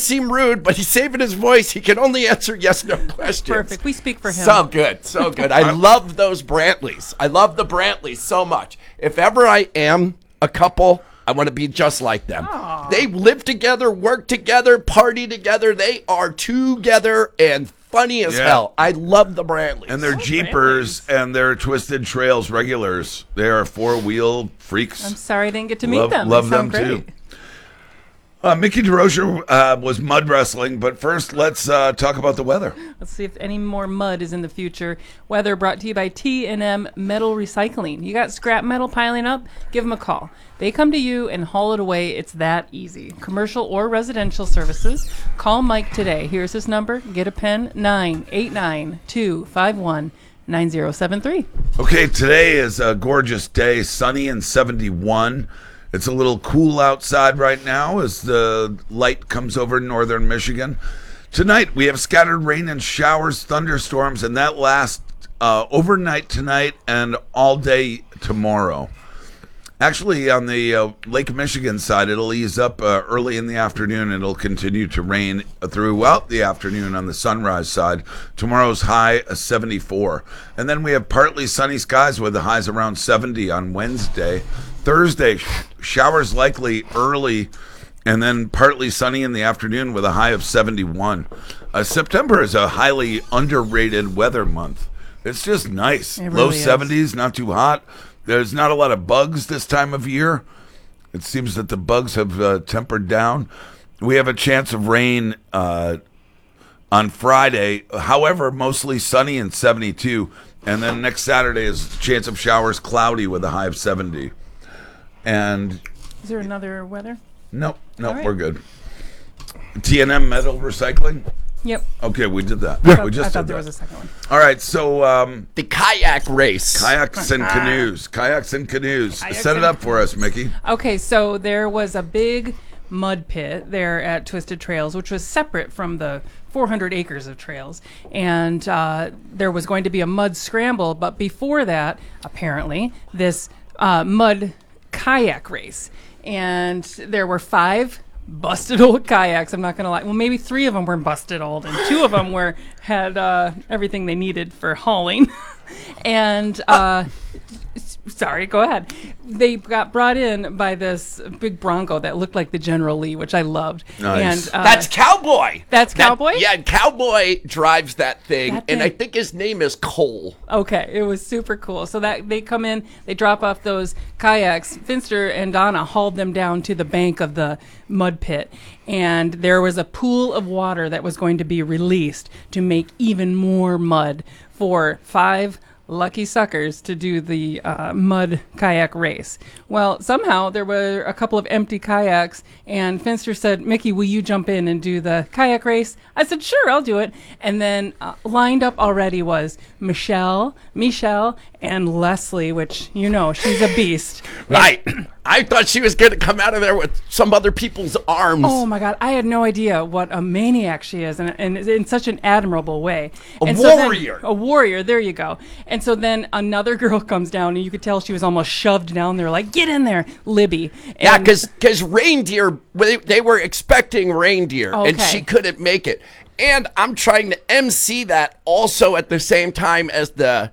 seem rude, but he's saving his voice. He can only answer yes/no questions. Perfect. We speak for him. So good, so good. I love those Brantleys. I love the Brantleys so much. If ever I am a couple, I want to be just like them. Aww. They live together, work together, party together. They are together and funny as hell. I love the Brantleys. And they're Jeepers and they're Twisted Trails regulars. They are four-wheel freaks. I'm sorry I didn't get to meet them. Love They them sound great. too. Mickey DeRocher was mud wrestling, but first let's talk about the weather. Let's see if any more mud is in the future. Weather brought to you by T&M Metal Recycling. You got scrap metal piling up? Give them a call. They come to you and haul it away. It's that easy. Commercial or residential services. Call Mike today. Here's his number. Get a pen. 989-251-9073. Okay, today is a gorgeous day, sunny and 71. It's a little cool outside right now as the light comes over northern Michigan. Tonight, we have scattered rain and showers, thunderstorms, and that lasts overnight tonight and all day tomorrow. Actually, on the Lake Michigan side, it'll ease up early in the afternoon. It'll continue to rain throughout the afternoon on the Sunrise side. Tomorrow's high, 74. And then we have partly sunny skies with the highs around 70 on Wednesday. Thursday, showers likely early, and then partly sunny in the afternoon with a high of 71. September is a highly underrated weather month. It's just nice. It really Low is. 70s, not too hot. There's not a lot of bugs this time of year. It seems that the bugs have tempered down. We have a chance of rain on Friday. However, mostly sunny and 72. And then next Saturday is a chance of showers, cloudy with a high of 70. And Is there another weather? nope, All right. we're good. T&M Metal Recycling. Yep. Okay, we did that. I We just thought did there that. was a second one. All right, so the kayak race. kayaks and canoes. Kayaks and canoes. Kayaks Set it and up for us, Mickey. Okay, so there was a big mud pit there at Twisted Trails, which was separate from the 400 acres of trails. And there was going to be a mud scramble. But before that, apparently, this mud kayak race. And there were 5 busted old kayaks. I'm not going to lie. Well, maybe 3 of them were busted old, and 2 of them had everything they needed for hauling. And sorry, go ahead. They got brought in by this big Bronco that looked like the General Lee, which I loved. Nice. And That's Cowboy. That's Cowboy? Yeah, Cowboy drives that thing, That and I thing. think his name is Cole. Okay, it was super cool. So that they come in, they drop off those kayaks. Finster and Donna hauled them down to the bank of the mud pit, and there was a pool of water that was going to be released to make even more mud for 5 lucky suckers to do the mud kayak race. Well, somehow there were a couple of empty kayaks, and Finster said, "Mickey, will you jump in and do the kayak race?" I said, "Sure, I'll do it." And then lined up already was Michelle, and Leslie, which, you know, she's a beast. Right. I thought she was going to come out of there with some other people's arms. Oh my God, I had no idea what a maniac she is, and in such an admirable way. A And so then- warrior. a warrior, there you go. And so then another girl comes down, and you could tell she was almost shoved down there, like, get in there, Libby. Yeah, And- because reindeer, they were expecting reindeer, and Okay. she couldn't make it. And I'm trying to MC that also at the same time as the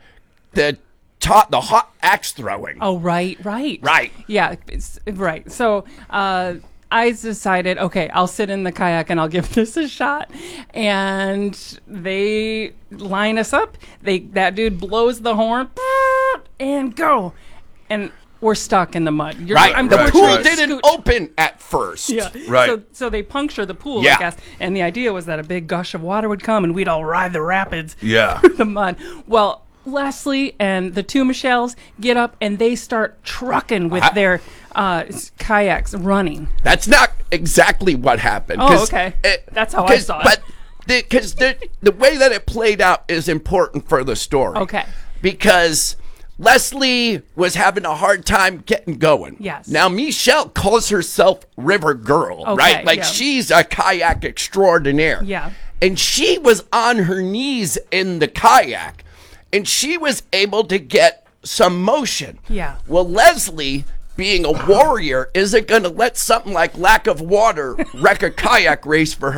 hot axe throwing. Oh, right. Right. Yeah, right. So I decided, okay, I'll sit in the kayak and I'll give this a shot. And they line us up. That dude blows the horn and go. And we're stuck in the mud. Right. The Right, pool right. didn't open at first. Yeah. Right. So they puncture the pool, Yeah. I guess. And the idea was that a big gush of water would come and we'd all ride the rapids Yeah. through the mud. Well, Leslie and the 2 Michelles get up and they start trucking with their kayaks running. That's not exactly what happened. Oh, okay. That's how I saw it. But because the way that it played out is important for the story. Okay. Because Leslie was having a hard time getting going. Yes. Now, Michelle calls herself River Girl, Okay, right? Like yeah. she's a kayak extraordinaire. Yeah. And she was on her knees in the kayak, and she was able to get some motion. Yeah. Well, Leslie, being a warrior, isn't going to let something like lack of water wreck a kayak race for her.